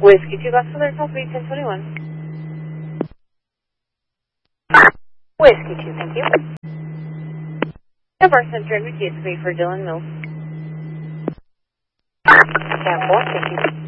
Whiskey 2 Golf Alert, call 1021. Whiskey 2, thank you. The bar center in McKeesport for Dylan Mills. 10-4, thank you.